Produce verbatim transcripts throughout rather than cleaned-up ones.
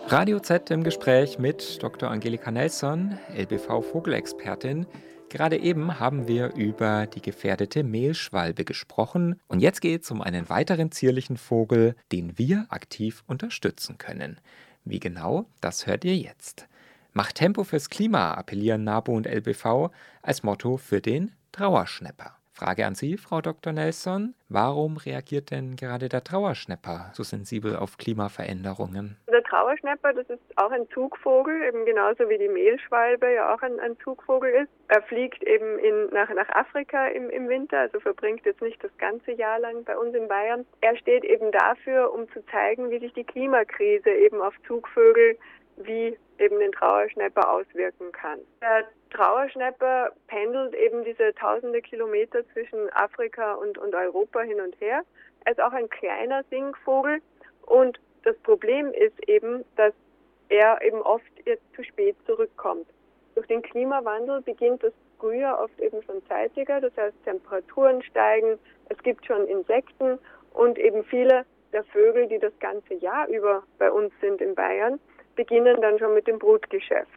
Radio Z im Gespräch mit Doktor Angelika Nelson, L B V-Vogelexpertin. Gerade eben haben wir über die gefährdete Mehlschwalbe gesprochen und jetzt geht es um einen weiteren zierlichen Vogel, den wir aktiv unterstützen können. Wie genau, das hört ihr jetzt. Macht Tempo fürs Klima, appellieren NABU und L B V als Motto für den Trauerschnäpper. Frage an Sie, Frau Doktor Nelson. Warum reagiert denn gerade der Trauerschnäpper so sensibel auf Klimaveränderungen? Der Trauerschnäpper, das ist auch ein Zugvogel, eben genauso wie die Mehlschwalbe ja auch ein, ein Zugvogel ist. Er fliegt eben in, nach, nach Afrika im, im Winter, also verbringt jetzt nicht das ganze Jahr lang bei uns in Bayern. Er steht eben dafür, um zu zeigen, wie sich die Klimakrise eben auf Zugvögel wie eben den Trauerschnäpper auswirken kann. Der Trauerschnäpper pendelt eben diese tausende Kilometer zwischen Afrika und, und Europa hin und her. Er ist auch ein kleiner Singvogel und das Problem ist eben, dass er eben oft jetzt zu spät zurückkommt. Durch den Klimawandel beginnt das Frühjahr oft eben schon zeitiger, das heißt Temperaturen steigen, es gibt schon Insekten und eben viele der Vögel, die das ganze Jahr über bei uns sind in Bayern, beginnen dann schon mit dem Brutgeschäft.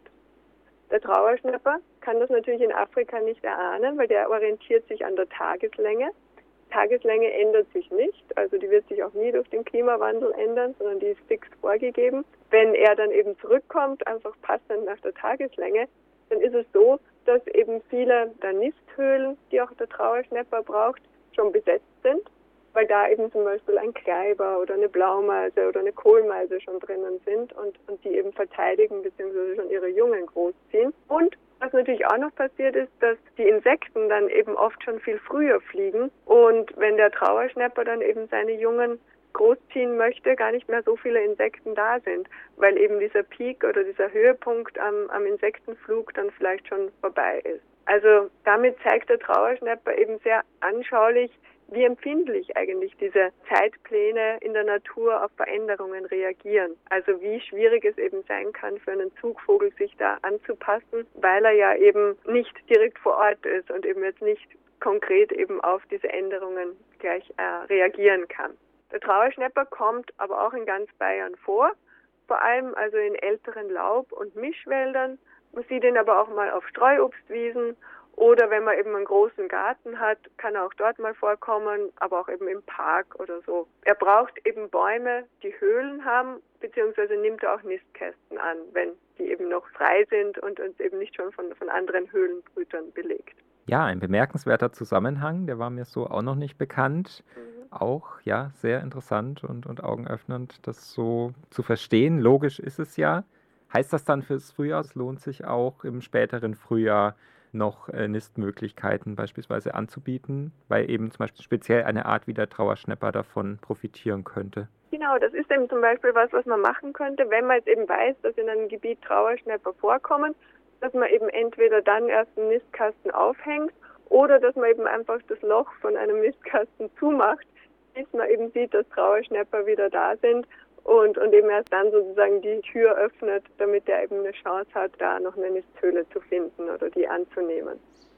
Der Trauerschnäpper kann das natürlich in Afrika nicht erahnen, weil der orientiert sich an der Tageslänge. Tageslänge ändert sich nicht, also die wird sich auch nie durch den Klimawandel ändern, sondern die ist fix vorgegeben. Wenn er dann eben zurückkommt, einfach passend nach der Tageslänge, dann ist es so, dass eben viele der Nisthöhlen, die auch der Trauerschnäpper braucht, schon besetzt sind, weil da eben zum Beispiel ein Kleiber oder eine Blaumeise oder eine Kohlmeise schon drinnen sind und, und die eben verteidigen bzw. schon ihre Jungen großziehen. Und was natürlich auch noch passiert ist, dass die Insekten dann eben oft schon viel früher fliegen und wenn der Trauerschnäpper dann eben seine Jungen großziehen möchte, gar nicht mehr so viele Insekten da sind, weil eben dieser Peak oder dieser Höhepunkt am, am Insektenflug dann vielleicht schon vorbei ist. Also damit zeigt der Trauerschnäpper eben sehr anschaulich, wie empfindlich eigentlich diese Zeitpläne in der Natur auf Veränderungen reagieren. Also wie schwierig es eben sein kann für einen Zugvogel, sich da anzupassen, weil er ja eben nicht direkt vor Ort ist und eben jetzt nicht konkret eben auf diese Änderungen gleich äh, reagieren kann. Der Trauerschnäpper kommt aber auch in ganz Bayern vor, vor allem also in älteren Laub- und Mischwäldern. Man sieht ihn aber auch mal auf Streuobstwiesen. Oder wenn man eben einen großen Garten hat, kann er auch dort mal vorkommen, aber auch eben im Park oder so. Er braucht eben Bäume, die Höhlen haben, beziehungsweise nimmt er auch Nistkästen an, wenn die eben noch frei sind und uns eben nicht schon von, von anderen Höhlenbrütern belegt. Ja, ein bemerkenswerter Zusammenhang, der war mir so auch noch nicht bekannt. Mhm. Auch, ja, sehr interessant und, und augenöffnend, das so zu verstehen. Logisch ist es ja. Heißt das dann fürs Frühjahr, es lohnt sich auch im späteren Frühjahr noch äh, Nistmöglichkeiten beispielsweise anzubieten, weil eben zum Beispiel speziell eine Art wie der Trauerschnäpper davon profitieren könnte? Genau, das ist eben zum Beispiel was, was man machen könnte, wenn man jetzt eben weiß, dass in einem Gebiet Trauerschnäpper vorkommen, dass man eben entweder dann erst einen Nistkasten aufhängt oder dass man eben einfach das Loch von einem Nistkasten zumacht, bis man eben sieht, dass Trauerschnäpper wieder da sind und, und eben erst dann sozusagen die Tür öffnet, damit er eben eine Chance hat, da noch eine Nisthöhle zu finden oder die anzunehmen.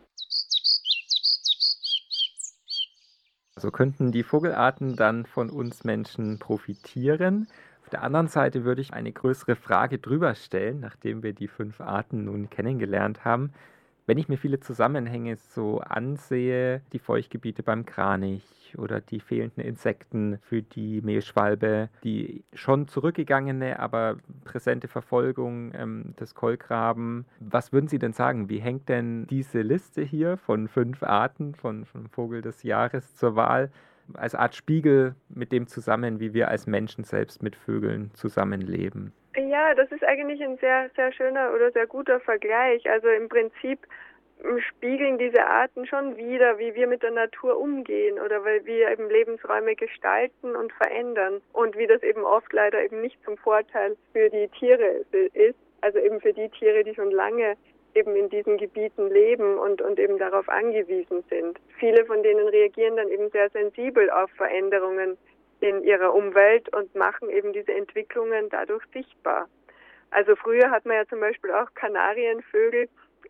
So könnten die Vogelarten dann von uns Menschen profitieren. Auf der anderen Seite würde ich eine größere Frage drüber stellen, nachdem wir die fünf Arten nun kennengelernt haben. Wenn ich mir viele Zusammenhänge so ansehe, die Feuchtgebiete beim Kranich oder die fehlenden Insekten für die Mehlschwalbe, die schon zurückgegangene, aber präsente Verfolgung ähm, des Kolkraben, was würden Sie denn sagen? Wie hängt denn diese Liste hier von fünf Arten von, von Vogel des Jahres zur Wahl als Art Spiegel mit dem zusammen, wie wir als Menschen selbst mit Vögeln zusammenleben? Ja, das ist eigentlich ein sehr, sehr schöner oder sehr guter Vergleich. Also im Prinzip spiegeln diese Arten schon wider, wie wir mit der Natur umgehen oder weil wir eben Lebensräume gestalten und verändern und wie das eben oft leider eben nicht zum Vorteil für die Tiere ist, also eben für die Tiere, die schon lange eben in diesen Gebieten leben und, und eben darauf angewiesen sind. Viele von denen reagieren dann eben sehr sensibel auf Veränderungen in ihrer Umwelt und machen eben diese Entwicklungen dadurch sichtbar. Also früher hat man ja zum Beispiel auch Kanarienvögel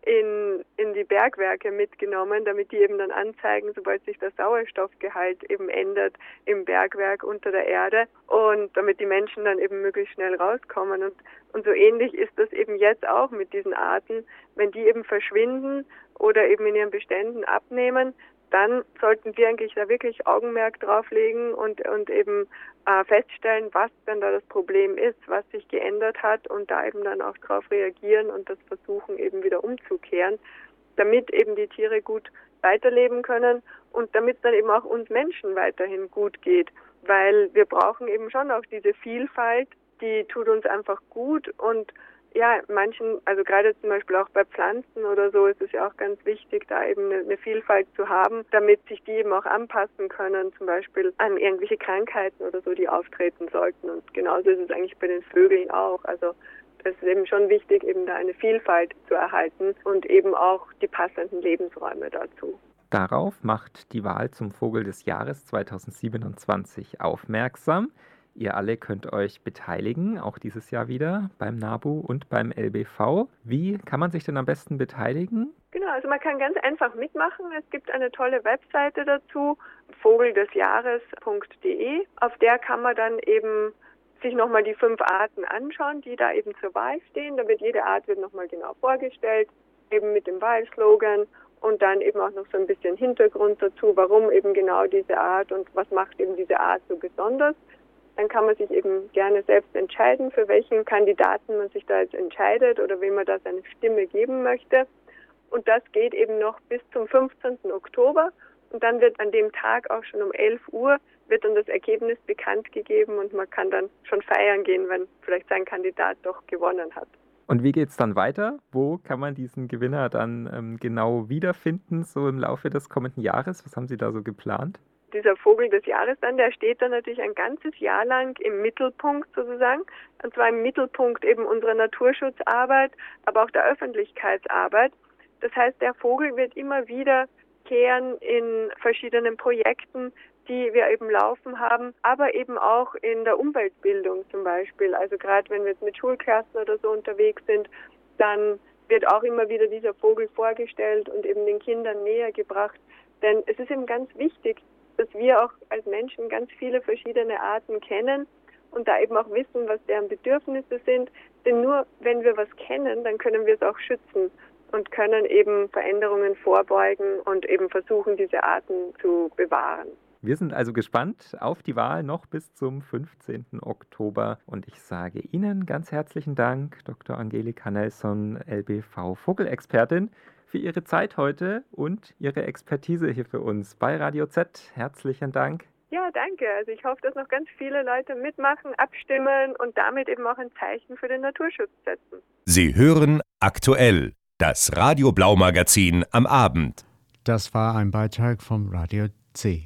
in, in die Bergwerke mitgenommen, damit die eben dann anzeigen, sobald sich der Sauerstoffgehalt eben ändert im Bergwerk unter der Erde und damit die Menschen dann eben möglichst schnell rauskommen. Und, und so ähnlich ist das eben jetzt auch mit diesen Arten. Wenn die eben verschwinden oder eben in ihren Beständen abnehmen, dann sollten wir eigentlich da wirklich Augenmerk drauf legen und, und eben äh, feststellen, was denn da das Problem ist, was sich geändert hat und da eben dann auch drauf reagieren und das versuchen eben wieder umzukehren, damit eben die Tiere gut weiterleben können und damit es dann eben auch uns Menschen weiterhin gut geht, weil wir brauchen eben schon auch diese Vielfalt, die tut uns einfach gut und ja, manchen, also gerade zum Beispiel auch bei Pflanzen oder so, ist es ja auch ganz wichtig, da eben eine, eine Vielfalt zu haben, damit sich die eben auch anpassen können, zum Beispiel an irgendwelche Krankheiten oder so, die auftreten sollten. Und genauso ist es eigentlich bei den Vögeln auch. Also es ist eben schon wichtig, eben da eine Vielfalt zu erhalten und eben auch die passenden Lebensräume dazu. Darauf macht die Wahl zum Vogel des Jahres zweitausendsiebenundzwanzig aufmerksam. Ihr alle könnt euch beteiligen, auch dieses Jahr wieder beim NABU und beim L B V. Wie kann man sich denn am besten beteiligen? Genau, also man kann ganz einfach mitmachen. Es gibt eine tolle Webseite dazu, vogeldesjahres punkt de. Auf der kann man dann eben sich nochmal die fünf Arten anschauen, die da eben zur Wahl stehen. Da wird jede Art wird nochmal genau vorgestellt, eben mit dem Wahlslogan und dann eben auch noch so ein bisschen Hintergrund dazu, warum eben genau diese Art und was macht eben diese Art so besonders. Dann kann man sich eben gerne selbst entscheiden, für welchen Kandidaten man sich da jetzt entscheidet oder wem man da seine Stimme geben möchte. Und das geht eben noch bis zum fünfzehnten Oktober. Und dann wird an dem Tag auch schon um elf Uhr wird dann das Ergebnis bekannt gegeben und man kann dann schon feiern gehen, wenn vielleicht sein Kandidat doch gewonnen hat. Und wie geht es dann weiter? Wo kann man diesen Gewinner dann ähm, genau wiederfinden, so im Laufe des kommenden Jahres? Was haben Sie da so geplant? Dieser Vogel des Jahres dann, der steht dann natürlich ein ganzes Jahr lang im Mittelpunkt sozusagen. Und zwar im Mittelpunkt eben unserer Naturschutzarbeit, aber auch der Öffentlichkeitsarbeit. Das heißt, der Vogel wird immer wieder kehren in verschiedenen Projekten, die wir eben laufen haben, aber eben auch in der Umweltbildung zum Beispiel. Also gerade wenn wir jetzt mit Schulklassen oder so unterwegs sind, dann wird auch immer wieder dieser Vogel vorgestellt und eben den Kindern näher gebracht. Denn es ist eben ganz wichtig, dass wir auch als Menschen ganz viele verschiedene Arten kennen und da eben auch wissen, was deren Bedürfnisse sind. Denn nur wenn wir was kennen, dann können wir es auch schützen und können eben Veränderungen vorbeugen und eben versuchen, diese Arten zu bewahren. Wir sind also gespannt auf die Wahl noch bis zum fünfzehnten Oktober. Und ich sage Ihnen ganz herzlichen Dank, Doktor Angelika Nelson, L B V-Vogelexpertin, für Ihre Zeit heute und Ihre Expertise hier für uns bei Radio Z. Herzlichen Dank. Ja, danke. Also ich hoffe, dass noch ganz viele Leute mitmachen, abstimmen und damit eben auch ein Zeichen für den Naturschutz setzen. Sie hören aktuell das Radio Blau Magazin am Abend. Das war ein Beitrag vom Radio C.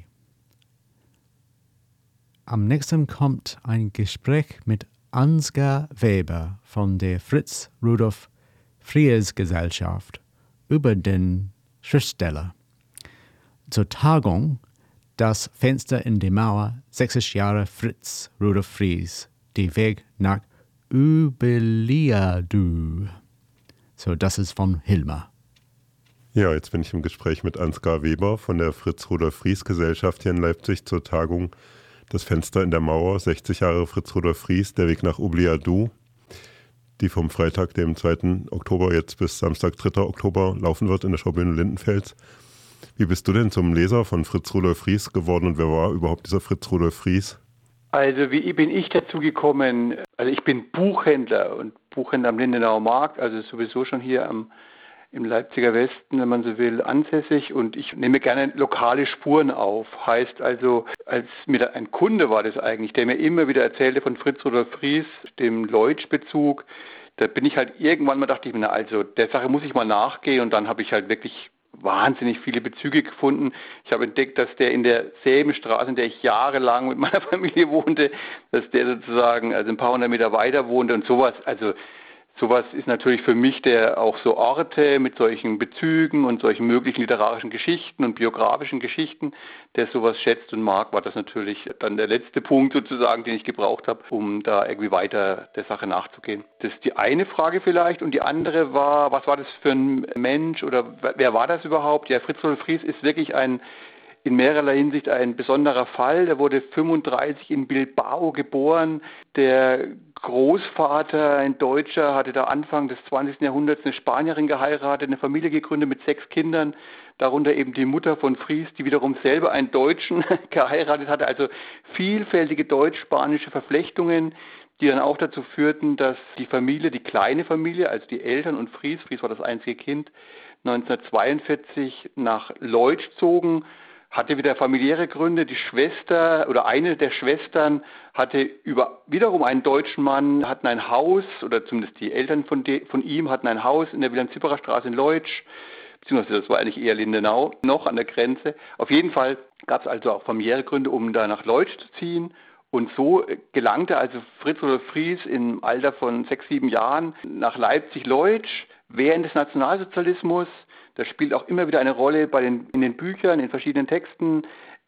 Am nächsten kommt ein Gespräch mit Ansgar Weber von der Fritz Rudolf Fries Gesellschaft über den Schriftsteller. Zur Tagung Das Fenster in die Mauer, sechzig Jahre Fritz Rudolf Fries, die Weg nach Ubiliadu. So, das ist von Hilmer. Ja, jetzt bin ich im Gespräch mit Ansgar Weber von der Fritz Rudolf Fries Gesellschaft hier in Leipzig zur Tagung Das Fenster in der Mauer, sechzig Jahre Fritz Rudolf Fries, der Weg nach Ubiliadu, die vom Freitag, dem zweiten Oktober, jetzt bis Samstag, dritter Oktober laufen wird in der Schaubühne Lindenfels. Wie bist du denn zum Leser von Fritz Rudolf Fries geworden und wer war überhaupt dieser Fritz Rudolf Fries? Also wie bin ich dazu gekommen? Also ich bin Buchhändler und Buchhändler am Lindenauer Markt, also sowieso schon hier am, im Leipziger Westen, wenn man so will, ansässig und ich nehme gerne lokale Spuren auf. Heißt also, als mir da ein Kunde war das eigentlich, der mir immer wieder erzählte von Fritz Rudolf Fries, dem Leutsch-Bezug, da bin ich halt irgendwann mal, dachte ich mir, na also der Sache muss ich mal nachgehen und dann habe ich halt wirklich wahnsinnig viele Bezüge gefunden. Ich habe entdeckt, dass der in derselben Straße, in der ich jahrelang mit meiner Familie wohnte, dass der sozusagen also ein paar hundert Meter weiter wohnte und sowas. Also sowas ist natürlich für mich, der auch so Orte mit solchen Bezügen und solchen möglichen literarischen Geschichten und biografischen Geschichten, der sowas schätzt und mag, war das natürlich dann der letzte Punkt sozusagen, den ich gebraucht habe, um da irgendwie weiter der Sache nachzugehen. Das ist die eine Frage vielleicht, und die andere war, was war das für ein Mensch oder wer war das überhaupt? Ja, Fritz Rudolf Fries ist wirklich ein in mehrerlei Hinsicht ein besonderer Fall. Der wurde fünfunddreißig in Bilbao geboren. Der Großvater, ein Deutscher, hatte da Anfang des zwanzigsten Jahrhunderts eine Spanierin geheiratet, eine Familie gegründet mit sechs Kindern, darunter eben die Mutter von Fries, die wiederum selber einen Deutschen geheiratet hatte. Also vielfältige deutsch-spanische Verflechtungen, die dann auch dazu führten, dass die Familie, die kleine Familie, also die Eltern und Fries, Fries war das einzige Kind, neunzehnhundertzweiundvierzig nach Leutsch zogen, hatte wieder familiäre Gründe. Die Schwester oder eine der Schwestern hatte über wiederum einen deutschen Mann, hatten ein Haus, oder zumindest die Eltern von, de, von ihm hatten ein Haus in der Wilhelm-Zipperer Straße in Leutsch, beziehungsweise das war eigentlich eher Lindenau, noch an der Grenze. Auf jeden Fall gab es also auch familiäre Gründe, um da nach Leutsch zu ziehen. Und so gelangte also Fritz Rudolf Fries im Alter von sechs, sieben Jahren nach Leipzig-Leutsch während des Nationalsozialismus. Das spielt auch immer wieder eine Rolle bei den, in den Büchern, in verschiedenen Texten.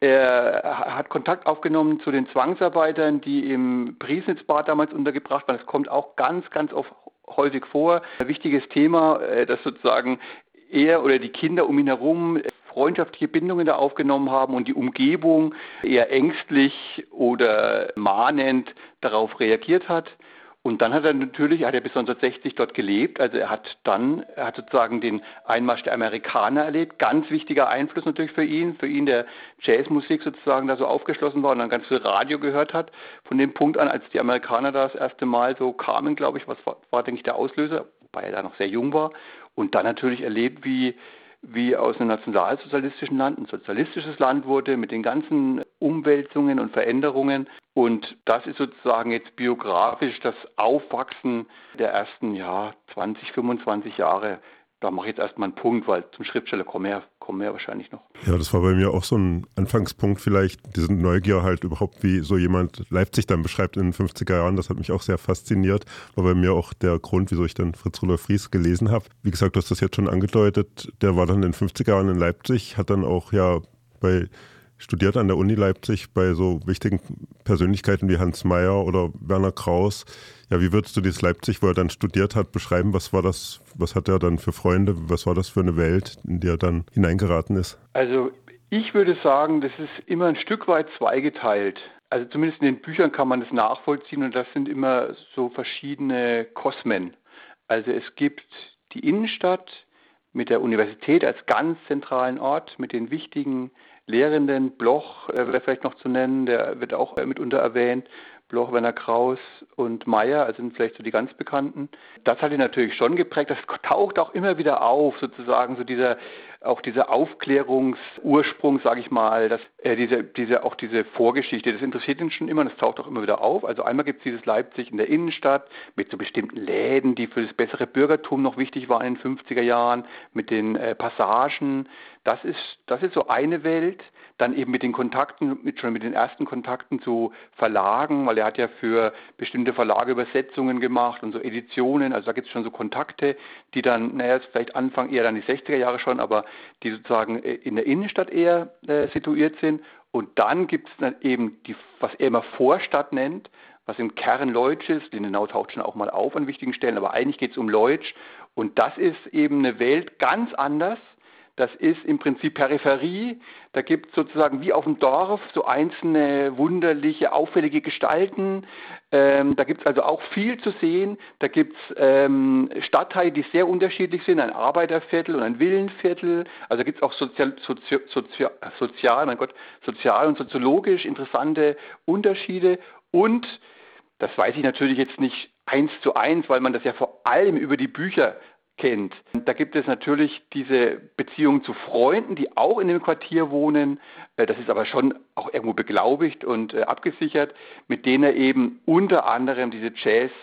Er hat Kontakt aufgenommen zu den Zwangsarbeitern, die im Priesnitzbad damals untergebracht waren. Das kommt auch ganz, ganz oft häufig vor. Ein wichtiges Thema, das sozusagen er oder die Kinder um ihn herum freundschaftliche Bindungen da aufgenommen haben und die Umgebung eher ängstlich oder mahnend darauf reagiert hat. Und dann hat er natürlich, hat er bis neunzehnhundertsechzig dort gelebt, also er hat dann, er hat sozusagen den Einmarsch der Amerikaner erlebt, ganz wichtiger Einfluss natürlich für ihn, für ihn der Jazzmusik sozusagen da so aufgeschlossen war und dann ganz viel Radio gehört hat. Von dem Punkt an, als die Amerikaner da das erste Mal so kamen, glaube ich, was war, war denke ich, der Auslöser, wobei er da noch sehr jung war, und dann natürlich erlebt, wie wie aus einem nationalsozialistischen Land ein sozialistisches Land wurde, mit den ganzen Umwälzungen und Veränderungen. Und das ist sozusagen jetzt biografisch das Aufwachsen der ersten ja, zwanzig, fünfundzwanzig Jahre. Da mache ich jetzt erstmal einen Punkt, weil zum Schriftsteller kommen wir, kommen wir wahrscheinlich noch. Ja, das war bei mir auch so ein Anfangspunkt vielleicht, diese Neugier halt überhaupt, wie so jemand Leipzig dann beschreibt in den fünfziger Jahren. Das hat mich auch sehr fasziniert. War bei mir auch der Grund, wieso ich dann Fritz Rudolf Fries gelesen habe. Wie gesagt, du hast das jetzt schon angedeutet. Der war dann in den fünfziger Jahren in Leipzig, hat dann auch ja bei studiert an der Uni Leipzig bei so wichtigen Persönlichkeiten wie Hans Mayer oder Werner Krauss. Ja, wie würdest du dieses Leipzig, wo er dann studiert hat, beschreiben? Was war das, was hat er dann für Freunde? Was war das für eine Welt, in die er dann hineingeraten ist? Also ich würde sagen, das ist immer ein Stück weit zweigeteilt. Also zumindest in den Büchern kann man das nachvollziehen, und das sind immer so verschiedene Kosmen. Also es gibt die Innenstadt mit der Universität als ganz zentralen Ort, mit den wichtigen Lehrenden, Bloch äh, wäre vielleicht noch zu nennen, der wird auch äh, mitunter erwähnt, Bloch, Werner Krauss und Mayer, also sind vielleicht so die ganz Bekannten. Das hat ihn natürlich schon geprägt, das taucht auch immer wieder auf, sozusagen, so dieser, auch dieser Aufklärungsursprung, sage ich mal, dass, äh, diese, diese, auch diese Vorgeschichte, das interessiert ihn schon immer, das taucht auch immer wieder auf. Also einmal gibt es dieses Leipzig in der Innenstadt mit so bestimmten Läden, die für das bessere Bürgertum noch wichtig waren in den fünfziger Jahren, mit den äh, Passagen. Das ist, das ist so eine Welt. Dann eben mit den Kontakten, mit, schon mit den ersten Kontakten zu Verlagen, weil er hat ja für bestimmte Verlage Übersetzungen gemacht und so Editionen. Also da gibt es schon so Kontakte, die dann, naja, vielleicht Anfang eher dann die sechziger Jahre schon, aber die sozusagen in der Innenstadt eher äh, situiert sind. Und dann gibt es dann eben die, was er immer Vorstadt nennt, was im Kern Leutsch ist. Lindenau taucht schon auch mal auf an wichtigen Stellen, aber eigentlich geht es um Leutsch. Und das ist eben eine Welt ganz anders. Das ist im Prinzip Peripherie. Da gibt es sozusagen wie auf dem Dorf so einzelne wunderliche, auffällige Gestalten. Ähm, da gibt es also auch viel zu sehen. Da gibt es ähm, Stadtteile, die sehr unterschiedlich sind, ein Arbeiterviertel und ein Villenviertel. Also da gibt es auch sozial, sozi, sozi, sozial, mein Gott, sozial und soziologisch interessante Unterschiede. Und das weiß ich natürlich jetzt nicht eins zu eins, weil man das ja vor allem über die Bücher kennt. Da gibt es natürlich diese Beziehungen zu Freunden, die auch in dem Quartier wohnen. Das ist aber schon auch irgendwo beglaubigt und äh, abgesichert, mit denen er eben unter anderem diese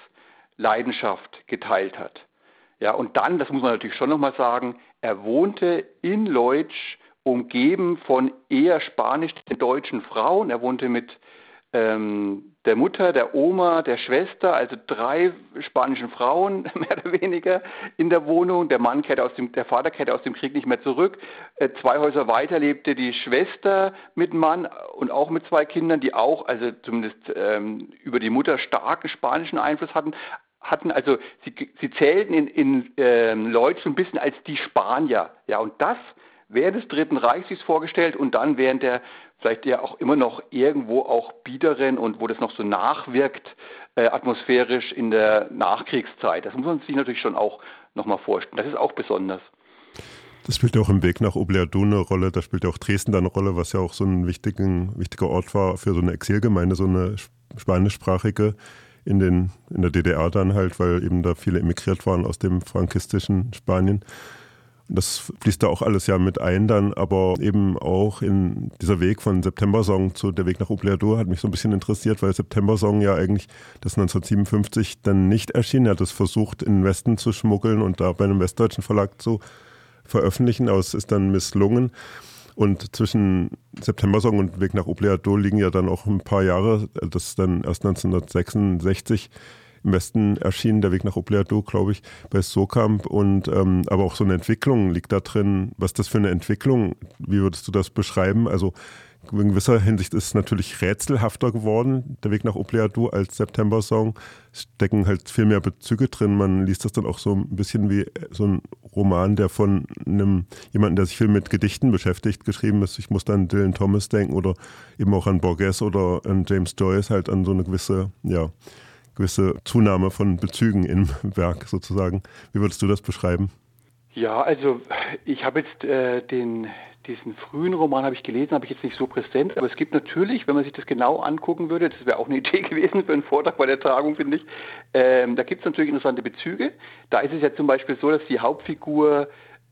Jazz-Leidenschaft geteilt hat. Ja, und dann, das muss man natürlich schon nochmal sagen, er wohnte in Leutsch, umgeben von eher spanisch-deutschen Frauen. Er wohnte mit ähm, der Mutter, der Oma, der Schwester, also drei spanischen Frauen, mehr oder weniger, in der Wohnung. Der Mann kehrte aus dem, der Vater kehrte aus dem Krieg nicht mehr zurück. Äh, zwei Häuser weiter lebte die Schwester mit Mann und auch mit zwei Kindern, die auch, also zumindest ähm, über die Mutter starken spanischen Einfluss hatten. hatten also sie, sie zählten in, in ähm, Lloyd so ein bisschen als die Spanier. Ja, und das während des Dritten Reichs sich vorgestellt und dann während der vielleicht ja auch immer noch irgendwo auch biederen und wo das noch so nachwirkt, äh, atmosphärisch in der Nachkriegszeit. Das muss man sich natürlich schon auch nochmal vorstellen. Das ist auch besonders. Das spielt ja auch im Weg nach Obliadú eine Rolle, da spielt ja auch Dresden dann eine Rolle, was ja auch so ein wichtigen, wichtiger Ort war für so eine Exilgemeinde, so eine spanischsprachige in, den, in der D D R dann halt, weil eben da viele emigriert waren aus dem frankistischen Spanien. Das fließt da auch alles ja mit ein dann, aber eben auch in dieser Weg von Septembersong zu der Weg nach Obliadú hat mich so ein bisschen interessiert, weil Septembersong ja eigentlich das neunzehnhundertsiebenundfünfzig dann nicht erschien. Er hat es versucht in den Westen zu schmuggeln und da bei einem westdeutschen Verlag zu veröffentlichen, aber es ist dann misslungen. Und zwischen Septembersong und Weg nach Obliadú liegen ja dann auch ein paar Jahre, das ist dann erst neunzehnhundertsechsundsechzig im Westen erschien, der Weg nach Obliadú, glaube ich, bei Sokamp. Und ähm, aber auch so eine Entwicklung liegt da drin. Was ist das für eine Entwicklung? Wie würdest du das beschreiben? Also in gewisser Hinsicht ist es natürlich rätselhafter geworden, der Weg nach Obliadú, als Septembersong. Es stecken halt viel mehr Bezüge drin. Man liest das dann auch so ein bisschen wie so ein Roman, der von einem jemanden, der sich viel mit Gedichten beschäftigt, geschrieben ist. Ich muss dann an Dylan Thomas denken oder eben auch an Borges oder an James Joyce, halt an so eine gewisse, ja, gewisse Zunahme von Bezügen im Werk sozusagen. Wie würdest du das beschreiben? Ja, also ich habe jetzt äh, den, diesen frühen Roman habe ich gelesen, habe ich jetzt nicht so präsent, aber es gibt natürlich, wenn man sich das genau angucken würde, das wäre auch eine Idee gewesen für einen Vortrag bei der Tagung, finde ich, ähm, da gibt es natürlich interessante Bezüge. Da ist es ja zum Beispiel so, dass die Hauptfigur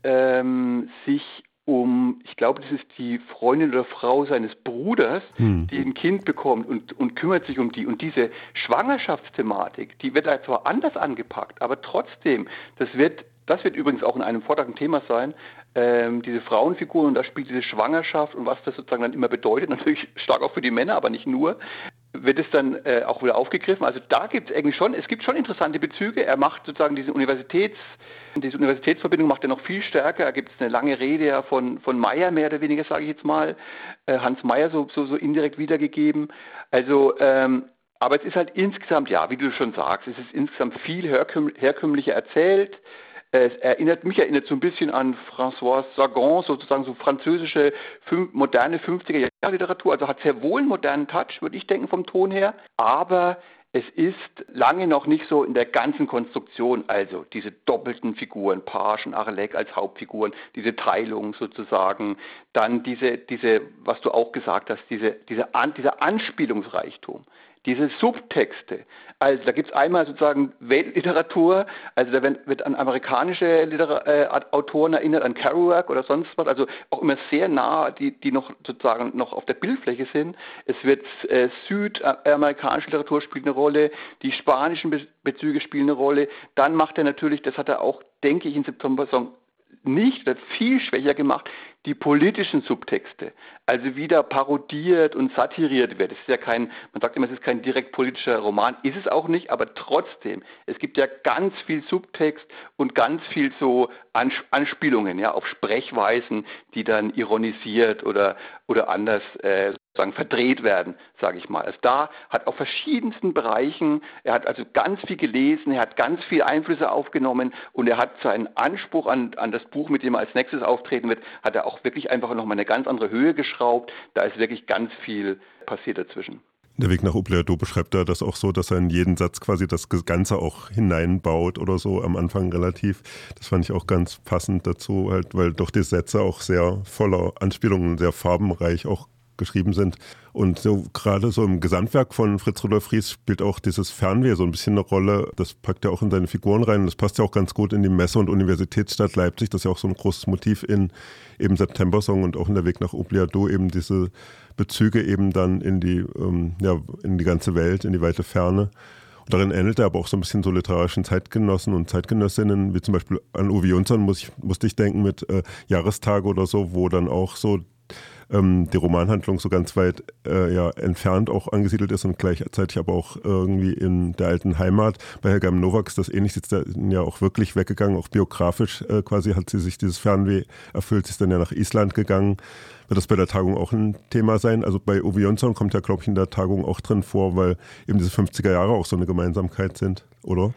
ähm, sich um, ich glaube, das ist die Freundin oder Frau seines Bruders, hm. die ein Kind bekommt und, und kümmert sich um die. Und diese Schwangerschaftsthematik, die wird da zwar anders angepackt, aber trotzdem, das wird, das wird übrigens auch in einem Vortrag ein Thema sein, ähm, diese Frauenfiguren, und da spielt diese Schwangerschaft und was das sozusagen dann immer bedeutet, natürlich stark auch für die Männer, aber nicht nur, wird es dann äh, auch wieder aufgegriffen. Also da gibt es eigentlich schon, es gibt schon interessante Bezüge. Er macht sozusagen diese Universitäts, diese Universitätsverbindung macht er noch viel stärker. Da gibt es eine lange Rede ja von, von Meyer, mehr oder weniger, sage ich jetzt mal, äh, Hans Meyer so, so, so indirekt wiedergegeben. Also, ähm, aber es ist halt insgesamt, ja, wie du schon sagst, es ist insgesamt viel herküm- herkömmlicher erzählt. Es erinnert, mich erinnert so ein bisschen an François Sagan, sozusagen so französische, fünf, moderne fünfziger-Jahre-Literatur. Also hat sehr wohl einen modernen Touch, würde ich denken, vom Ton her. Aber es ist lange noch nicht so in der ganzen Konstruktion, also diese doppelten Figuren, Page und Arlec als Hauptfiguren, diese Teilung sozusagen, dann diese, diese, was du auch gesagt hast, diese, diese An, dieser Anspielungsreichtum. Diese Subtexte, also da gibt es einmal sozusagen Weltliteratur, also da wird, wird an amerikanische Liter- äh, Autoren erinnert, an Kerouac oder sonst was, also auch immer sehr nah, die, die noch sozusagen noch auf der Bildfläche sind. Es wird äh, südamerikanische Literatur spielt eine Rolle, die spanischen Be- Bezüge spielen eine Rolle. Dann macht er natürlich, das hat er auch, denke ich, in Septembersong nicht, wird viel schwächer gemacht, die politischen Subtexte, also wieder parodiert und satiriert wird. Es ist ja kein, man sagt immer, es ist kein direkt politischer Roman, ist es auch nicht, aber trotzdem, es gibt ja ganz viel Subtext und ganz viel so Anspielungen, ja, auf Sprechweisen, die dann ironisiert oder, oder anders äh, sozusagen verdreht werden, sage ich mal. Also da hat auf verschiedensten Bereichen, er hat also ganz viel gelesen, er hat ganz viel Einflüsse aufgenommen und er hat seinen Anspruch an, an das Buch, mit dem er als nächstes auftreten wird, hat er auch wirklich einfach nochmal eine ganz andere Höhe geschraubt. Da ist wirklich ganz viel passiert dazwischen. Der Weg nach Obliadú beschreibt er das auch so, dass er in jeden Satz quasi das Ganze auch hineinbaut oder so, am Anfang relativ. Das fand ich auch ganz passend dazu, halt, weil doch die Sätze auch sehr voller Anspielungen, sehr farbenreich auch geschrieben sind. Und so gerade so im Gesamtwerk von Fritz Rudolf Fries spielt auch dieses Fernweh so ein bisschen eine Rolle. Das packt er auch in seine Figuren rein. Und das passt ja auch ganz gut in die Messe- und Universitätsstadt Leipzig. Das ist ja auch so ein großes Motiv in eben Septembersong und auch in der Weg nach Obliadú, eben diese Bezüge eben dann in die, ähm, ja, in die ganze Welt, in die weite Ferne. Und darin ähnelt er aber auch so ein bisschen so literarischen Zeitgenossen und Zeitgenössinnen, wie zum Beispiel an Uwe Jonsson muss ich, musste ich denken mit äh, Jahrestage oder so, wo dann auch so ähm, die Romanhandlung so ganz weit äh, ja, entfernt auch angesiedelt ist und gleichzeitig aber auch irgendwie in der alten Heimat. Bei Helga M. Nowak ist das ähnlich, sie ist da ja auch wirklich weggegangen, auch biografisch äh, quasi hat sie sich dieses Fernweh erfüllt, sie ist dann ja nach Island gegangen. Wird das bei der Tagung auch ein Thema sein? Also bei Uwe Jonsson kommt ja, glaube ich, in der Tagung auch drin vor, weil eben diese fünfziger Jahre auch so eine Gemeinsamkeit sind, oder?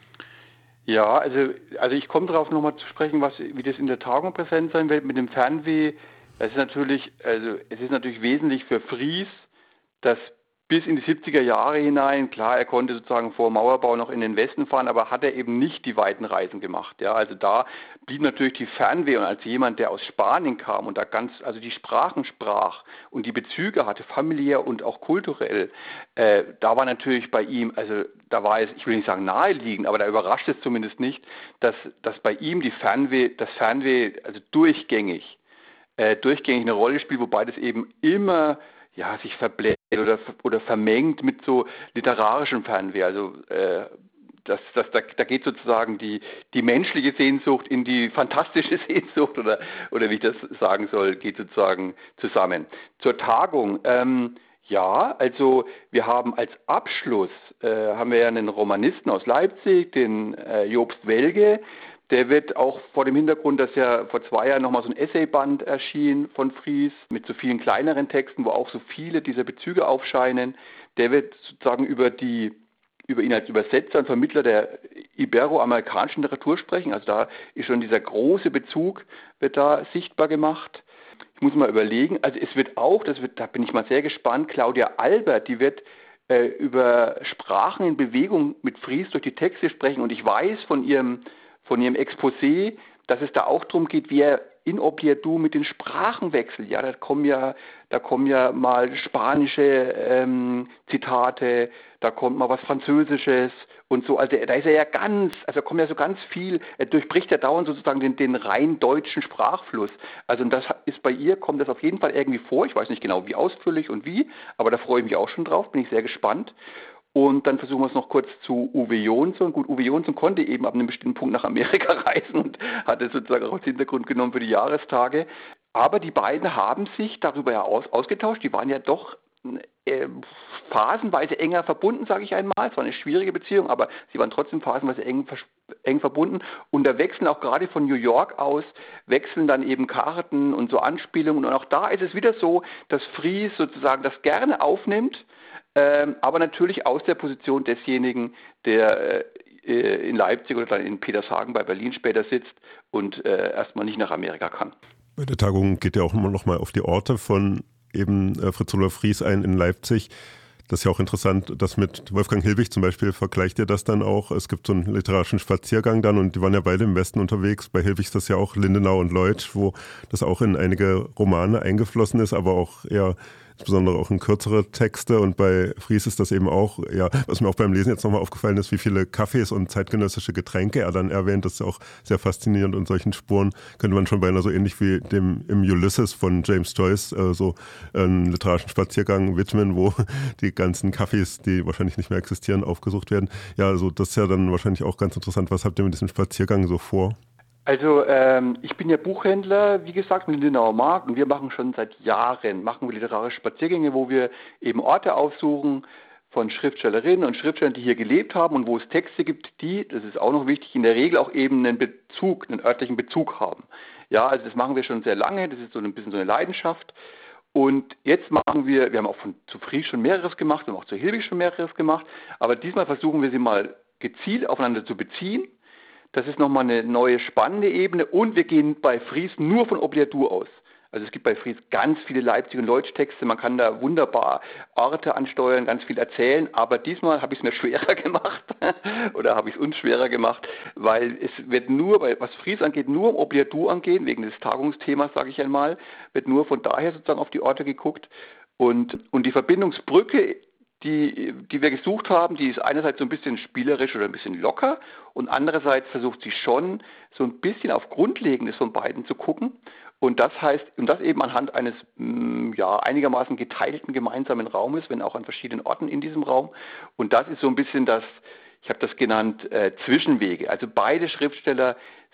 Ja, also, also ich komme darauf nochmal zu sprechen, was, wie das in der Tagung präsent sein wird mit dem Fernweh. Das ist natürlich, also es ist natürlich wesentlich für Fries, dass bis in die siebziger Jahre hinein, klar, er konnte sozusagen vor Mauerbau noch in den Westen fahren, aber hat er eben nicht die weiten Reisen gemacht. Ja, also da blieb natürlich die Fernweh und als jemand, der aus Spanien kam und da ganz, also die Sprachen sprach und die Bezüge hatte, familiär und auch kulturell, äh, da war natürlich bei ihm, also da war es, ich will nicht sagen naheliegend, aber da überrascht es zumindest nicht, dass, dass bei ihm die Fernweh, das Fernweh, also durchgängig, äh, durchgängig eine Rolle spielt, wobei das eben immer ja, sich verbläht oder, oder vermengt mit so literarischem Fernweh. Also äh, das, das, da, da geht sozusagen die, die menschliche Sehnsucht in die fantastische Sehnsucht oder, oder wie ich das sagen soll, geht sozusagen zusammen. Zur Tagung. Ähm, ja, also wir haben als Abschluss, äh, haben wir ja einen Romanisten aus Leipzig, den äh, Jobst Welge. Der wird auch vor dem Hintergrund, dass ja vor zwei Jahren nochmal so ein Essayband erschien von Fries mit so vielen kleineren Texten, wo auch so viele dieser Bezüge aufscheinen. Der wird sozusagen über die, über ihn als Übersetzer und Vermittler der iberoamerikanischen Literatur sprechen. Also da ist schon dieser große Bezug, wird da sichtbar gemacht. Ich muss mal überlegen, also es wird auch, das wird, da bin ich mal sehr gespannt, Claudia Albert, die wird äh, über Sprachen in Bewegung mit Fries durch die Texte sprechen und ich weiß von ihrem von ihrem Exposé, dass es da auch darum geht, wie er in Obliadu mit den Sprachen wechselt. Ja, da kommen ja, da kommen ja mal spanische ähm, Zitate, da kommt mal was Französisches und so. Also da ist er ja ganz, also kommt ja so ganz viel, er durchbricht ja dauernd sozusagen den, den rein deutschen Sprachfluss. Also und das ist bei ihr, kommt das auf jeden Fall irgendwie vor. Ich weiß nicht genau, wie ausführlich und wie, aber da freue ich mich auch schon drauf, bin ich sehr gespannt. Und dann versuchen wir es noch kurz zu Uwe Jonsson. Gut, Uwe Jonsson konnte eben ab einem bestimmten Punkt nach Amerika reisen und hat es sozusagen auch als Hintergrund genommen für die Jahrestage. Aber die beiden haben sich darüber ja aus, ausgetauscht. Die waren ja doch äh, phasenweise enger verbunden, sage ich einmal. Es war eine schwierige Beziehung, aber sie waren trotzdem phasenweise eng, eng verbunden. Und da wechseln auch gerade von New York aus, wechseln dann eben Karten und so Anspielungen. Und auch da ist es wieder so, dass Fries sozusagen das gerne aufnimmt, Ähm, aber natürlich aus der Position desjenigen, der äh, in Leipzig oder dann in Petershagen bei Berlin später sitzt und äh, erstmal nicht nach Amerika kann. Bei der Tagung geht ja auch immer noch mal auf die Orte von eben äh, Fritz Rudolf Fries ein in Leipzig. Das ist ja auch interessant, dass mit Wolfgang Hilbig zum Beispiel vergleicht ihr das dann auch. Es gibt so einen literarischen Spaziergang dann und die waren ja beide im Westen unterwegs. Bei Hilbig ist das ja auch Lindenau und Leutsch, wo das auch in einige Romane eingeflossen ist, aber auch eher insbesondere auch in kürzere Texte und bei Fries ist das eben auch, ja, was mir auch beim Lesen jetzt nochmal aufgefallen ist, wie viele Kaffees und zeitgenössische Getränke er dann erwähnt, das ist ja auch sehr faszinierend und solchen Spuren könnte man schon beinahe so ähnlich wie dem im Ulysses von James Joyce äh, so einen literarischen Spaziergang widmen, wo die ganzen Kaffees, die wahrscheinlich nicht mehr existieren, aufgesucht werden. Ja, also das ist ja dann wahrscheinlich auch ganz interessant. Was habt ihr mit diesem Spaziergang so vor? Also ähm, ich bin ja Buchhändler, wie gesagt, mit Lindenauer Markt und wir machen schon seit Jahren, machen wir literarische Spaziergänge, wo wir eben Orte aufsuchen von Schriftstellerinnen und Schriftstellern, die hier gelebt haben und wo es Texte gibt, die, das ist auch noch wichtig, in der Regel auch eben einen Bezug, einen örtlichen Bezug haben. Ja, also das machen wir schon sehr lange, das ist so ein bisschen so eine Leidenschaft. Und jetzt machen wir, wir haben auch von zu Fries schon mehreres gemacht und auch zu Hilbig schon mehreres gemacht, aber diesmal versuchen wir sie mal gezielt aufeinander zu beziehen. Das ist nochmal eine neue spannende Ebene und wir gehen bei Fries nur von Obliadu aus. Also es gibt bei Fries ganz viele Leipzig- und Leutsch-Texte, man kann da wunderbar Orte ansteuern, ganz viel erzählen, aber diesmal habe ich es mir schwerer gemacht oder habe ich es uns schwerer gemacht, weil es wird nur, was Fries angeht, nur um Obliadu angehen, wegen des Tagungsthemas, sage ich einmal, wird nur von daher sozusagen auf die Orte geguckt und, und die Verbindungsbrücke, Die, die wir gesucht haben, die ist einerseits so ein bisschen spielerisch oder ein bisschen locker und andererseits versucht sie schon so ein bisschen auf Grundlegendes von beiden zu gucken und das heißt, und das eben anhand eines ja, einigermaßen geteilten gemeinsamen Raumes, wenn auch an verschiedenen Orten in diesem Raum und das ist so ein bisschen das, ich habe das genannt, äh, Zwischenwege. Also beide Schriftsteller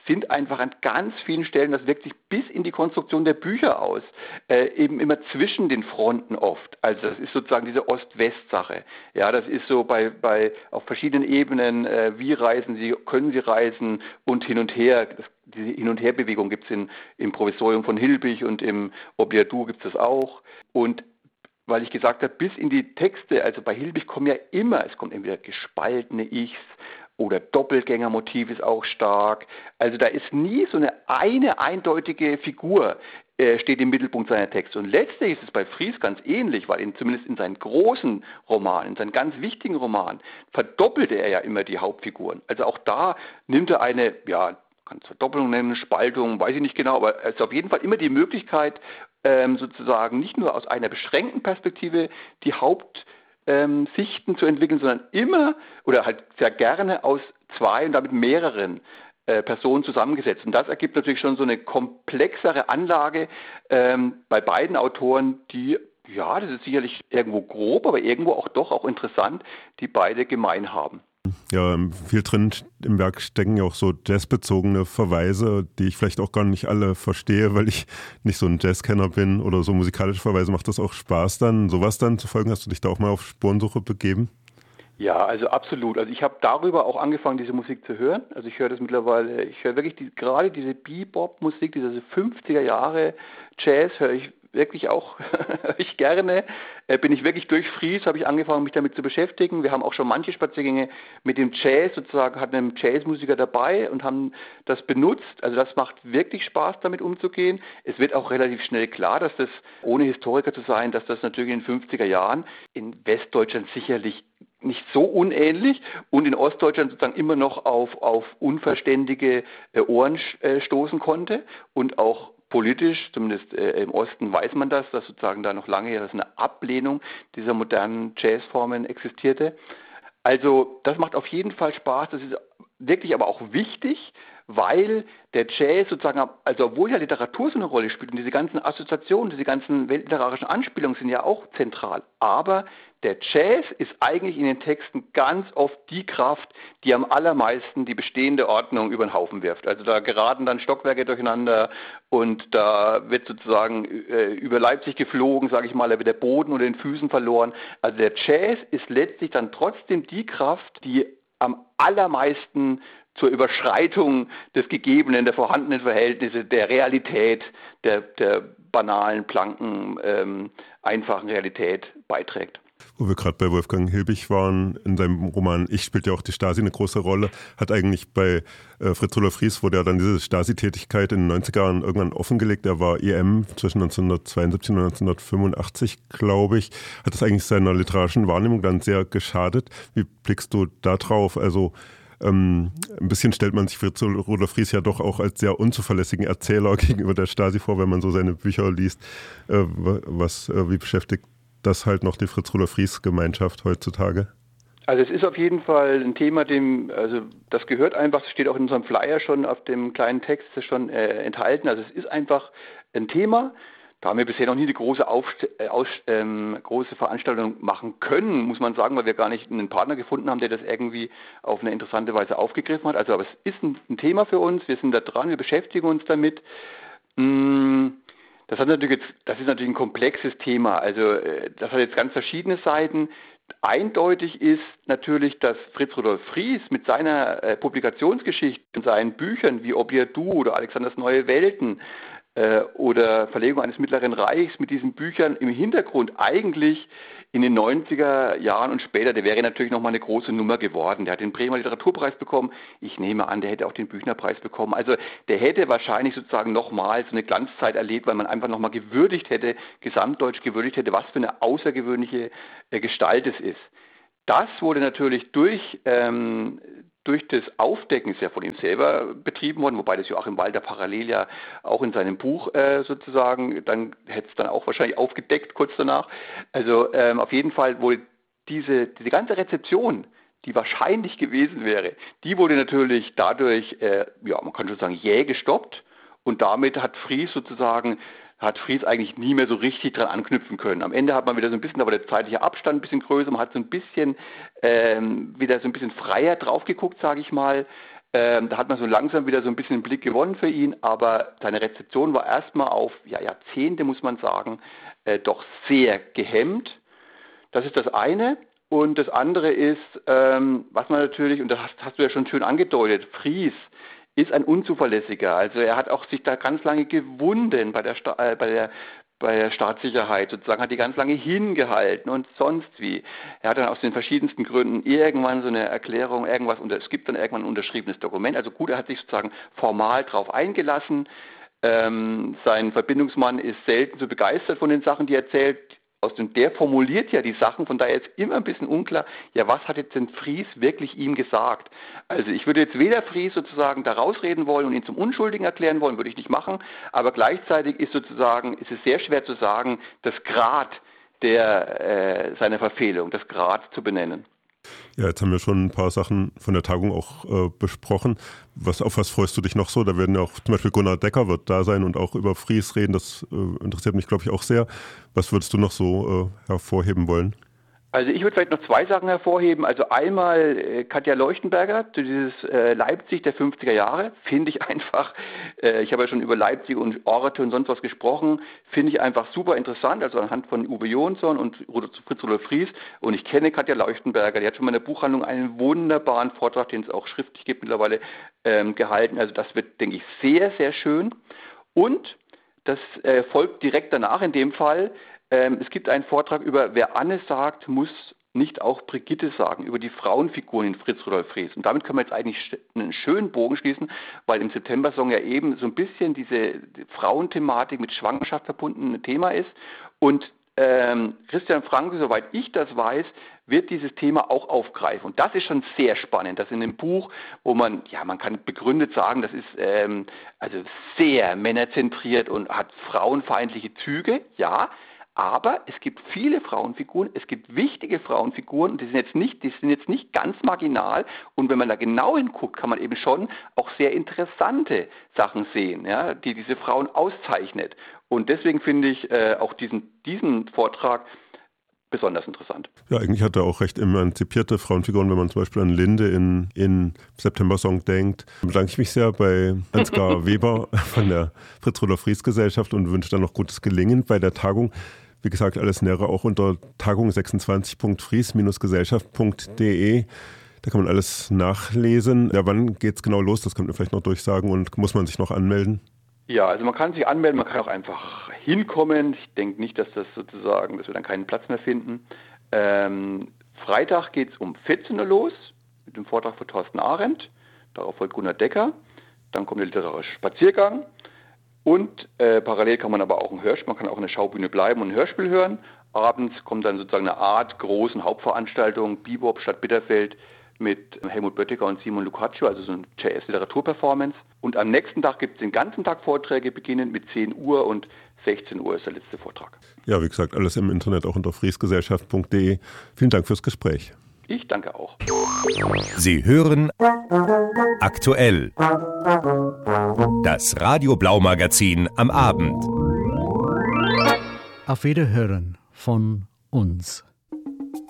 sind einfach an ganz vielen Stellen, das wirkt sich bis in die Konstruktion der Bücher aus, äh, eben immer zwischen den Fronten oft. Also das ist sozusagen diese Ost-West-Sache. Ja, das ist so bei, bei auf verschiedenen Ebenen, äh, wie reisen Sie, können Sie reisen und hin und her. Das, diese Hin- und Herbewegung gibt es im Provisorium von Hilbig und im Obliadu gibt es das auch. Und weil ich gesagt habe, bis in die Texte, also bei Hilbig kommen ja immer, es kommt entweder gespaltene Ichs oder Doppelgängermotiv ist auch stark. Also da ist nie so eine eine eindeutige Figur, äh, steht im Mittelpunkt seiner Texte. Und letztlich ist es bei Fries ganz ähnlich, weil ihn zumindest in seinen großen Romanen, in seinen ganz wichtigen Romanen, verdoppelte er ja immer die Hauptfiguren. Also auch da nimmt er eine, ja, kann es Verdoppelung nennen, Spaltung, weiß ich nicht genau, aber es ist auf jeden Fall immer die Möglichkeit, ähm, sozusagen nicht nur aus einer beschränkten Perspektive die Hauptsichten ähm, zu entwickeln, sondern immer oder halt sehr gerne aus zwei und damit mehreren äh, Personen zusammengesetzt. Und das ergibt natürlich schon so eine komplexere Anlage ähm, bei beiden Autoren, die, ja, das ist sicherlich irgendwo grob, aber irgendwo auch doch auch interessant, die beide gemein haben. Ja, viel drin im Werk stecken ja auch so jazzbezogene Verweise, die ich vielleicht auch gar nicht alle verstehe, weil ich nicht so ein Jazzkenner bin oder so musikalische Verweise. Macht das auch Spaß dann, sowas dann zu folgen? Hast du dich da auch mal auf Spurensuche begeben? Ja, also absolut. Also ich habe darüber auch angefangen, diese Musik zu hören. Also ich höre das mittlerweile, ich höre wirklich die, gerade diese Bebop-Musik, diese fünfziger Jahre Jazz höre ich wirklich auch höre ich gerne. Äh, bin ich wirklich durch Fries, habe ich angefangen, mich damit zu beschäftigen. Wir haben auch schon manche Spaziergänge mit dem Jazz, sozusagen hatten einen Jazzmusiker dabei und haben das benutzt. Also das macht wirklich Spaß, damit umzugehen. Es wird auch relativ schnell klar, dass das, ohne Historiker zu sein, dass das natürlich in den fünfziger Jahren in Westdeutschland sicherlich nicht so unähnlich und in Ostdeutschland sozusagen immer noch auf, auf unverständige äh, Ohren äh, stoßen konnte und auch politisch, zumindest äh, im Osten weiß man das, dass sozusagen da noch lange dass eine Ablehnung dieser modernen Jazzformen existierte. Also das macht auf jeden Fall Spaß, das ist wirklich aber auch wichtig, weil der Jazz sozusagen, also obwohl ja Literatur so eine Rolle spielt und diese ganzen Assoziationen, diese ganzen weltliterarischen Anspielungen sind ja auch zentral, aber der Jazz ist eigentlich in den Texten ganz oft die Kraft, die am allermeisten die bestehende Ordnung über den Haufen wirft. Also da geraten dann Stockwerke durcheinander und da wird sozusagen äh, über Leipzig geflogen, sage ich mal, da wird der Boden unter den Füßen verloren. Also der Jazz ist letztlich dann trotzdem die Kraft, die am allermeisten zur Überschreitung des Gegebenen, der vorhandenen Verhältnisse, der Realität, der, der banalen, planken, ähm, einfachen Realität beiträgt. Wo wir gerade bei Wolfgang Hilbig waren, in seinem Roman Ich spielt ja auch die Stasi eine große Rolle, hat eigentlich bei äh, Fritz Rudolf Fries wurde ja dann diese Stasi-Tätigkeit in den neunziger Jahren irgendwann offengelegt. Er war E M zwischen neunzehnhundertzweiundsiebzig und neunzehnhundertfünfundachtzig, glaube ich. Hat das eigentlich seiner literarischen Wahrnehmung dann sehr geschadet? Wie blickst du da drauf? Also ähm, ein bisschen stellt man sich Fritz Rudolf Fries ja doch auch als sehr unzuverlässigen Erzähler gegenüber der Stasi vor, wenn man so seine Bücher liest. Äh, was, äh, wie beschäftigt das halt noch die Fritz Rudolf Fries Gemeinschaft heutzutage? Also es ist auf jeden Fall ein Thema, dem, also das gehört einfach, das steht auch in unserem Flyer schon auf dem kleinen Text schon äh, enthalten. Also es ist einfach ein Thema. Da haben wir bisher noch nie eine große, Aufst- äh, aus, ähm, große Veranstaltung machen können, muss man sagen, weil wir gar nicht einen Partner gefunden haben, der das irgendwie auf eine interessante Weise aufgegriffen hat. Also aber es ist ein, ein Thema für uns, wir sind da dran, wir beschäftigen uns damit. Mmh. Das, hat natürlich jetzt, das ist natürlich ein komplexes Thema, also das hat jetzt ganz verschiedene Seiten. Eindeutig ist natürlich, dass Fritz Rudolf Fries mit seiner äh, Publikationsgeschichte in seinen Büchern wie Obliadu oder Alexanders Neue Welten äh, oder Verlegung eines Mittleren Reichs mit diesen Büchern im Hintergrund eigentlich in den neunziger Jahren und später, der wäre natürlich nochmal eine große Nummer geworden. Der hat den Bremer Literaturpreis bekommen. Ich nehme an, der hätte auch den Büchnerpreis bekommen. Also der hätte wahrscheinlich sozusagen nochmal so eine Glanzzeit erlebt, weil man einfach nochmal gewürdigt hätte, gesamtdeutsch gewürdigt hätte, was für eine außergewöhnliche äh, Gestalt es ist. Das wurde natürlich durch, ähm, durch das Aufdecken, ist ja von ihm selber betrieben worden, wobei das Joachim Walter parallel ja auch in seinem Buch äh, sozusagen, dann hätte es dann auch wahrscheinlich aufgedeckt kurz danach. Also ähm, auf jeden Fall wurde diese, diese ganze Rezeption, die wahrscheinlich gewesen wäre, die wurde natürlich dadurch, äh, ja man kann schon sagen, jäh gestoppt und damit hat Fries sozusagen hat Fries eigentlich nie mehr so richtig dran anknüpfen können. Am Ende hat man wieder so ein bisschen, aber der zeitliche Abstand ein bisschen größer, man hat so ein bisschen ähm, wieder so ein bisschen freier drauf geguckt, sage ich mal. Ähm, da hat man so langsam wieder so ein bisschen einen Blick gewonnen für ihn, aber seine Rezeption war erstmal auf ja, Jahrzehnte, muss man sagen, äh, doch sehr gehemmt. Das ist das eine. Und das andere ist, ähm, was man natürlich, und das hast, hast du ja schon schön angedeutet, Fries ist ein unzuverlässiger. Also er hat auch sich da ganz lange gewunden bei der, Sta- äh, bei der bei der Staatssicherheit, sozusagen, hat die ganz lange hingehalten und sonst wie. Er hat dann aus den verschiedensten Gründen irgendwann so eine Erklärung, irgendwas, und es gibt dann irgendwann ein unterschriebenes Dokument. Also gut, er hat sich sozusagen formal drauf eingelassen. Ähm, sein Verbindungsmann ist selten so begeistert von den Sachen, die er erzählt. Aus dem, der formuliert ja die Sachen, von daher ist immer ein bisschen unklar, ja, was hat jetzt denn Fries wirklich ihm gesagt? Also ich würde jetzt weder Fries sozusagen da rausreden wollen und ihn zum Unschuldigen erklären wollen, würde ich nicht machen, aber gleichzeitig ist sozusagen, ist es sehr schwer zu sagen, das Grad der, äh, seiner Verfehlung, das Grad zu benennen. Ja, jetzt haben wir schon ein paar Sachen von der Tagung auch äh, besprochen. Was, auf was freust du dich noch so? Da werden ja auch zum Beispiel Gunnar Decker wird da sein und auch über Fries reden. Das äh, interessiert mich, glaube ich, auch sehr. Was würdest du noch so äh, hervorheben wollen? Also ich würde vielleicht noch zwei Sachen hervorheben. Also einmal äh, Katja Leuchtenberger, dieses äh, Leipzig der fünfziger Jahre, finde ich einfach, äh, ich habe ja schon über Leipzig und Orte und sonst was gesprochen, finde ich einfach super interessant, also anhand von Uwe Jonsson und Fritz Rudolf Fries. Und ich kenne Katja Leuchtenberger, die hat schon mal in der Buchhandlung einen wunderbaren Vortrag, den es auch schriftlich gibt mittlerweile, ähm, gehalten. Also das wird, denke ich, sehr, sehr schön. Und das äh, folgt direkt danach in dem Fall. Ähm, es gibt einen Vortrag über, wer Anne sagt, muss nicht auch Brigitte sagen, über die Frauenfiguren in Fritz Rudolf Fries. Und damit können wir jetzt eigentlich einen schönen Bogen schließen, weil im September-Song ja eben so ein bisschen diese Frauenthematik mit Schwangerschaft verbunden ein Thema ist. Und ähm, Christian Franke, soweit ich das weiß, wird dieses Thema auch aufgreifen. Und das ist schon sehr spannend. Das in einem Buch, wo man, ja, man kann begründet sagen, das ist ähm, also sehr männerzentriert und hat frauenfeindliche Züge, ja. Aber es gibt viele Frauenfiguren, es gibt wichtige Frauenfiguren und die sind jetzt nicht, die sind jetzt nicht ganz marginal. Und wenn man da genau hinguckt, kann man eben schon auch sehr interessante Sachen sehen, ja, die diese Frauen auszeichnet. Und deswegen finde ich äh, auch diesen, diesen Vortrag besonders interessant. Ja, eigentlich hat er auch recht emanzipierte Frauenfiguren, wenn man zum Beispiel an Linde in, in September-Song denkt. Da bedanke ich mich sehr bei Ansgar Weber von der Fritz Rudolf Fries Gesellschaft und wünsche dann noch gutes Gelingen bei der Tagung. Wie gesagt, alles Nähere auch unter tagung sechsundzwanzig punkt fries gesellschaft punkt de. Da kann man alles nachlesen. Ja, wann geht es genau los? Das könnte man vielleicht noch durchsagen und muss man sich noch anmelden? Ja, also man kann sich anmelden, man kann auch einfach hinkommen. Ich denke nicht, dass das sozusagen, dass wir dann keinen Platz mehr finden. Ähm, Freitag geht es um vierzehn Uhr los mit dem Vortrag von Thorsten Arendt. Darauf folgt Gunnar Decker. Dann kommt der literarische Spaziergang. Und äh, parallel kann man aber auch ein Hörspiel, man kann auch in der Schaubühne bleiben und ein Hörspiel hören. Abends kommt dann sozusagen eine Art großen Hauptveranstaltung, Bebop Stadt Bitterfeld mit Helmut Böttiger und Simon Lucaccio, also so eine Jazz-Literatur-Performance. Und am nächsten Tag gibt es den ganzen Tag Vorträge, beginnend mit zehn Uhr und sechzehn Uhr ist der letzte Vortrag. Ja, wie gesagt, alles im Internet, auch unter fries gesellschaft punkt de. Vielen Dank fürs Gespräch. Ich danke auch. Sie hören Aktuell, das Radio Blau Magazin am Abend. Auf Wiederhören von uns.